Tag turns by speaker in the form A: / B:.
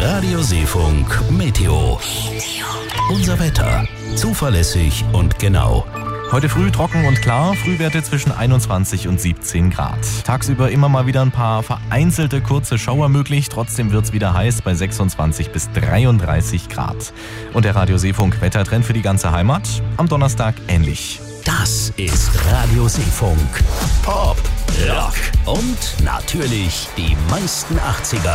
A: Radio Seefunk Meteo. Unser Wetter. Zuverlässig und genau.
B: Heute früh trocken und klar, Frühwerte zwischen 21 und 17 Grad. Tagsüber immer mal wieder ein paar vereinzelte kurze Schauer möglich, trotzdem wird's wieder heiß bei 26 bis 33 Grad. Und der Radio Seefunk Wettertrend für die ganze Heimat? Am Donnerstag ähnlich.
A: Das ist Radio Seefunk. Pop, Rock und natürlich die meisten 80er.